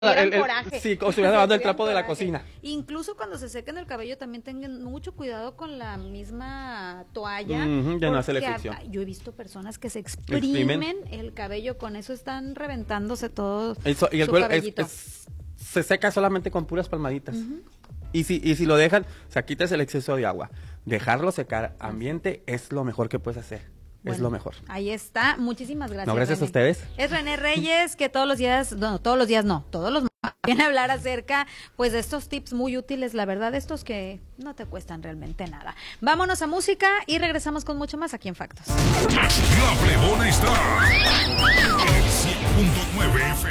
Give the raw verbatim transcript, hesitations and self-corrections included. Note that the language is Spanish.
el, el, coraje. Sí, como si hubiera lavando el trapo de la cocina. Incluso cuando se sequen el cabello también tengan mucho cuidado con la misma toalla. Uh-huh, ya no hacerle fricción. Yo he visto personas que se exprimen, exprimen el cabello, con eso están reventándose todo eso, y el su cuero cabellito. Es, es, se seca solamente con puras palmaditas. Uh-huh. Y si, y si lo dejan, o sea, quitas el exceso de agua. Dejarlo secar ambiente es lo mejor que puedes hacer. Bueno, es lo mejor. Ahí está. Muchísimas gracias. No, gracias René. a ustedes. Es René Reyes, que todos los días, no, todos los días no, todos los viene a hablar acerca, pues, de estos tips muy útiles, la verdad, estos que no te cuestan realmente nada. Vámonos a música y regresamos con mucho más aquí en Factos. La Plebona está en cien punto nueve F